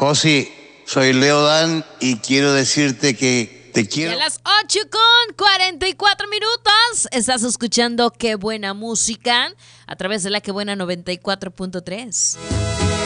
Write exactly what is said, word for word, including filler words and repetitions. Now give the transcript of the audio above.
Josi, soy Leo Dan y quiero decirte que te Y quiero. a las ocho con cuarenta y cuatro minutos estás escuchando Qué Buena Música a través de la Qué Buena noventa y cuatro punto tres.